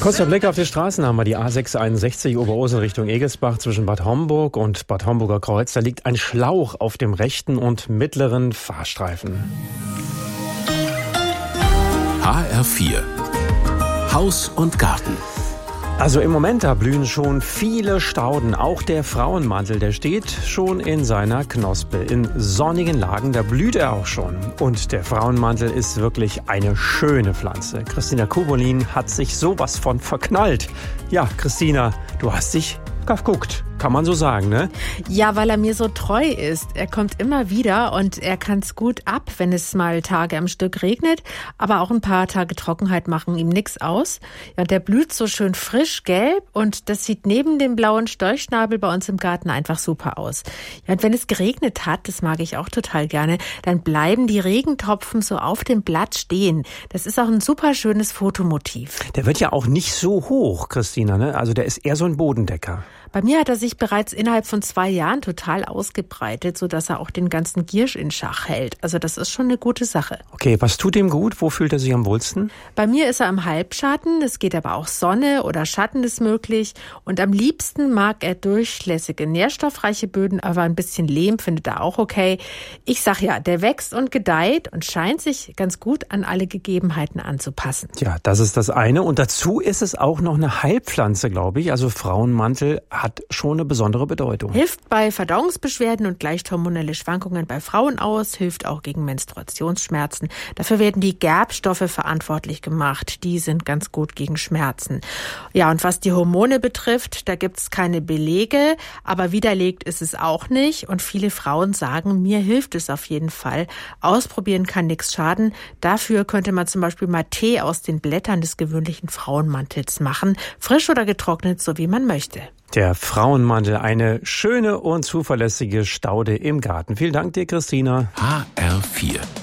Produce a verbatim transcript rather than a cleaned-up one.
Kurzer Blick auf die Straßen haben wir die A sechshunderteinundsechzig Oberursel Richtung Egelsbach zwischen Bad Homburg und Bad Homburger Kreuz. Da liegt ein Schlauch auf dem rechten und mittleren Fahrstreifen. H R vier Haus und Garten. Also im Moment, da blühen schon viele Stauden. Auch der Frauenmantel, der steht schon in seiner Knospe. In sonnigen Lagen, da blüht er auch schon. Und der Frauenmantel ist wirklich eine schöne Pflanze. Christina Kubolin hat sich sowas von verknallt. Ja, Christina, du hast dich geguckt. Kann man so sagen, ne? Ja, weil er mir so treu ist. Er kommt immer wieder und er kann es gut ab, wenn es mal Tage am Stück regnet. Aber auch ein paar Tage Trockenheit machen ihm nichts aus. Ja, und der blüht so schön frisch gelb und das sieht neben dem blauen Storchschnabel bei uns im Garten einfach super aus. Ja, und wenn es geregnet hat, das mag ich auch total gerne, dann bleiben die Regentropfen so auf dem Blatt stehen. Das ist auch ein super schönes Fotomotiv. Der wird ja auch nicht so hoch, Christina, ne? Also der ist eher so ein Bodendecker. Bei mir hat er sich bereits innerhalb von zwei Jahren total ausgebreitet, sodass er auch den ganzen Giersch in Schach hält. Also das ist schon eine gute Sache. Okay, was tut ihm gut? Wo fühlt er sich am wohlsten? Bei mir ist er im Halbschatten. Es geht aber auch Sonne oder Schatten ist möglich. Und am liebsten mag er durchlässige, nährstoffreiche Böden, aber ein bisschen Lehm findet er auch okay. Ich sag ja, der wächst und gedeiht und scheint sich ganz gut an alle Gegebenheiten anzupassen. Ja, das ist das eine. Und dazu ist es auch noch eine Heilpflanze, glaube ich. Also Frauenmantel hat schon eine besondere Bedeutung. Hilft bei Verdauungsbeschwerden und gleicht hormonelle Schwankungen bei Frauen aus, hilft auch gegen Menstruationsschmerzen. Dafür werden die Gerbstoffe verantwortlich gemacht. Die sind ganz gut gegen Schmerzen. Ja, und was die Hormone betrifft, da gibt es keine Belege, aber widerlegt ist es auch nicht. Und viele Frauen sagen, mir hilft es auf jeden Fall. Ausprobieren kann nichts schaden. Dafür könnte man zum Beispiel mal Tee aus den Blättern des gewöhnlichen Frauenmantels machen. Frisch oder getrocknet, so wie man möchte. Der Frauenmantel, eine schöne und zuverlässige Staude im Garten. Vielen Dank dir, Christina. H R vier